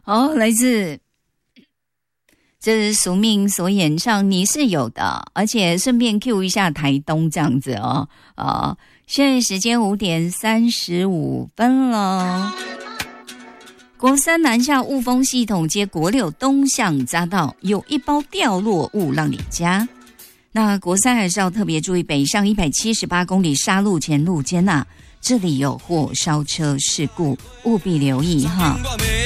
好，来自这是宿命所演唱你是有的，而且顺便 Q 一下台东这样子哦。现在时间5:35了。国三南下雾峰系统接国六东向匝道有一包掉落物让你加。那国三还是要特别注意北上178公里沙鹿前路肩这里有火烧车事故，务必留意哈。